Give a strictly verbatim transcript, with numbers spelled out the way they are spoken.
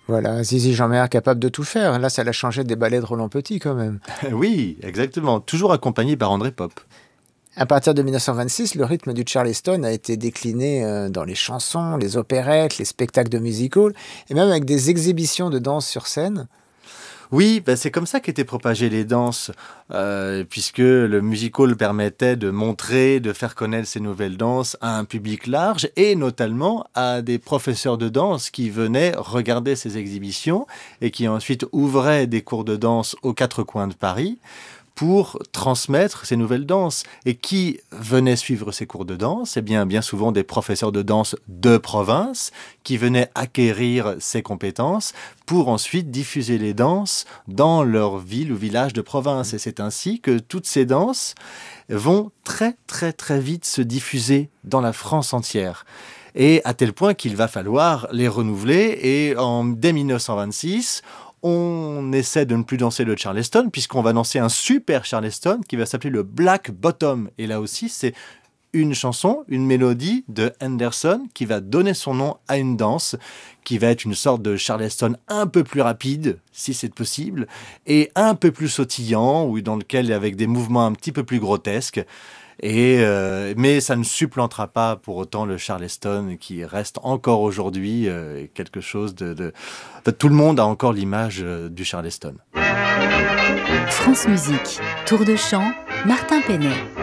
Voilà, Zizi Jeanmaire capable de tout faire. Là, ça l'a changé des ballets de Roland Petit quand même. Oui, exactement, toujours accompagné par André Pop. À partir de mille neuf cent vingt-six, le rythme du Charleston a été décliné euh, dans les chansons, les opérettes, les spectacles de music-hall, et même avec des exhibitions de danse sur scène. Oui, ben c'est comme ça qu'étaient propagées les danses, euh, puisque le music-hall permettait de montrer, de faire connaître ces nouvelles danses à un public large et notamment à des professeurs de danse qui venaient regarder ces exhibitions et qui ensuite ouvraient des cours de danse aux quatre coins de Paris pour transmettre ces nouvelles danses. Et qui venaient suivre ces cours de danse? Eh bien, bien souvent des professeurs de danse de province qui venaient acquérir ces compétences pour ensuite diffuser les danses dans leur ville ou village de province. Et c'est ainsi que toutes ces danses vont très très très vite se diffuser dans la France entière. Et à tel point qu'il va falloir les renouveler. Et en, dès mille neuf cent vingt-six, on essaie de ne plus danser le Charleston, puisqu'on va danser un super Charleston qui va s'appeler le Black Bottom. Et là aussi, c'est une chanson, une mélodie de Henderson qui va donner son nom à une danse qui va être une sorte de Charleston un peu plus rapide, si c'est possible, et un peu plus sautillant, ou dans lequel avec des mouvements un petit peu plus grotesques. Et euh, mais ça ne supplantera pas pour autant le Charleston qui reste encore aujourd'hui euh, quelque chose de, de... Enfin, tout le monde a encore l'image euh, du Charleston. France Musique, Tour de chant, Martin Penet.